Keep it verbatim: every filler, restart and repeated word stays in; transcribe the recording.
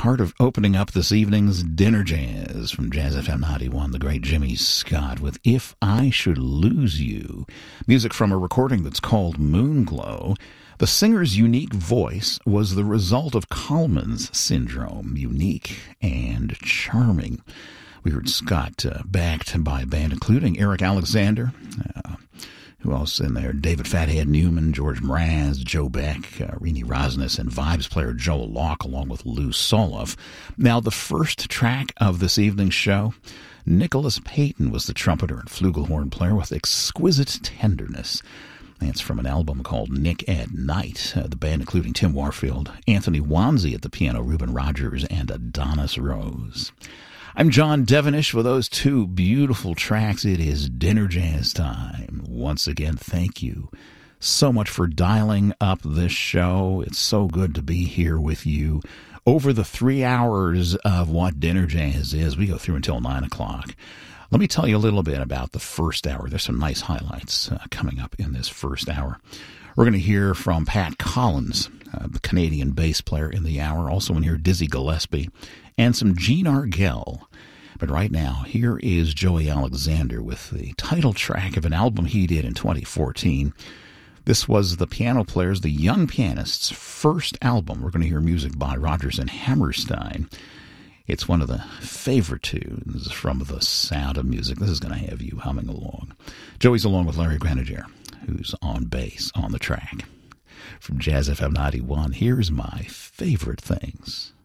part of opening up this evening's Dinner Jazz from Jazz F M ninety-one, the great Jimmy Scott with If I Should Lose You, music from a recording that's called Moonglow. The singer's unique voice was the result of Kallman's syndrome, unique and charming. We heard Scott uh, backed by a band including Eric Alexander, uh, who else in there? David Fathead Newman, George Mraz, Joe Beck, uh, Rini Rosnes, and Vibes player Joel Locke, along with Lou Soloff. Now, the first track of this evening's show, Nicholas Payton was the trumpeter and flugelhorn player with exquisite tenderness. It's from an album called Nick at Night. Uh, the band including Tim Warfield, Anthony Wanzi at the piano, Reuben Rogers, and Adonis Rose. I'm John Devenish with those two beautiful tracks. It is Dinner Jazz time. Once again, thank you so much for dialing up this show. It's so good to be here with you over the three hours of what Dinner Jazz is. We go through until nine o'clock. Let me tell you a little bit about the first hour. There's some nice highlights uh, coming up in this first hour. We're going to hear from Pat Collins, uh, the Canadian bass player in the hour. Also in here, Dizzy Gillespie and some Gene Argel. But right now, here is Joey Alexander with the title track of an album he did in twenty fourteen. This was the piano players, the young pianists' first album. We're going to hear music by Rodgers and Hammerstein. It's one of the favorite tunes from The Sound of Music. This is going to have you humming along. Joey's along with Larry Grenadier, who's on bass on the track. From Jazz F M ninety-one, here's My Favorite Things.